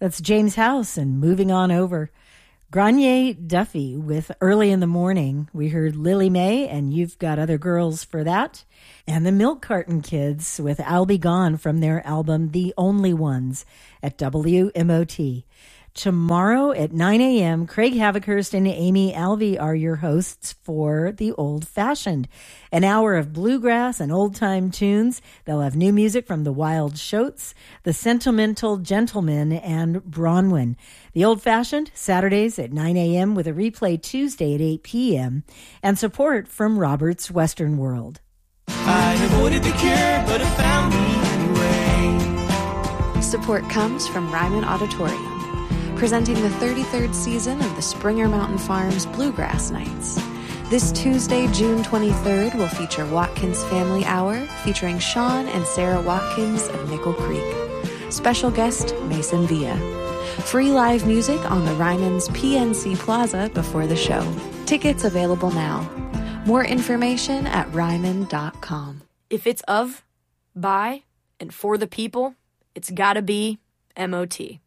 That's James House and Moving On Over. Granier Duffy with Early in the Morning. We heard Lily Mae and You've Got Other Girls for that. And the Milk Carton Kids with I'll Be Gone from their album The Only Ones at WMOT. Tomorrow at 9 a.m., Craig Havikhurst and Amy Alvey are your hosts for The Old Fashioned, an hour of bluegrass and old-time tunes. They'll have new music from the Wild Shoats, the Sentimental Gentlemen, and Bronwyn. The Old Fashioned, Saturdays at 9 a.m. with a replay Tuesday at 8 p.m. and support from Robert's Western World. I avoided the cure, but I found the way. Support comes from Ryman Auditorium, presenting the 33rd season of the Springer Mountain Farms Bluegrass Nights. This Tuesday, June 23rd, will feature Watkins Family Hour, featuring Sean and Sarah Watkins of Nickel Creek. Special guest, Mason Villa. Free live music on the Ryman's PNC Plaza before the show. Tickets available now. More information at ryman.com. If it's of, by, and for the people, it's gotta be MOT.